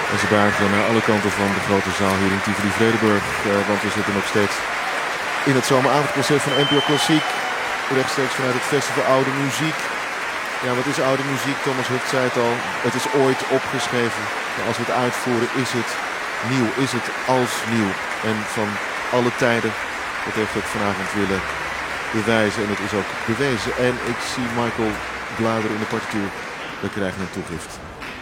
En ze buigen naar alle kanten van de grote zaal hier in Tivoli Vredenburg. Want we zitten nog steeds in het zomeravondconcert van NPO Klassiek. Rechtstreeks vanuit het Festival Oude Muziek. Ja, wat is oude muziek? Thomas Hubt zei het al. Het is ooit opgeschreven. Maar als we het uitvoeren is het nieuw. Is het als nieuw. En van alle tijden. Dat heeft het vanavond willen bewijzen. En het is ook bewezen. En ik zie Michael bladeren in de partituur. We krijgen een toegift.